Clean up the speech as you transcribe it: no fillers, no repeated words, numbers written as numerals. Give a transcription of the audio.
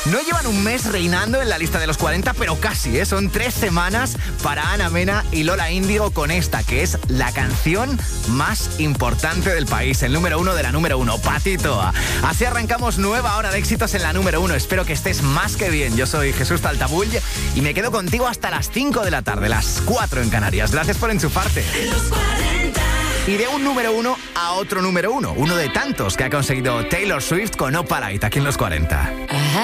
No llevan un mes reinando en la lista de los 40, pero casi, ¿eh? Son 3 semanas para Ana Mena y Lola Índigo con esta, que es la canción más importante del país, el número 1 de la número 1, Patito. Así arrancamos nueva hora de éxitos en la número 1. Espero que estés más que bien. Yo soy Jesús Taltabull y me quedo contigo hasta las 5 de la tarde, las 4 en Canarias. Gracias por enchufarte. Los 40. Y de un número 1 a otro número 1, uno de tantos que ha conseguido Taylor Swift con Opalite aquí en los 40. Ajá.